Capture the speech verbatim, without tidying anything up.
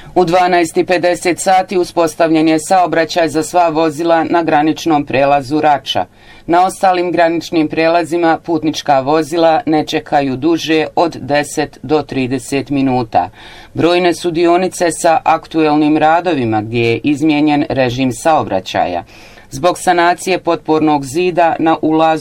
U dvanaest i pedeset sati uspostavljen je saobraćaj za sva vozila na graničnom prelazu Rača. Na ostalim graničnim prelazima putnička vozila ne čekaju duže od deset do trideset minuta. Brojne su dionice sa aktuelnim radovima gdje je izmijenjen režim saobraćaja. Zbog sanacije potpornog zida na ulazu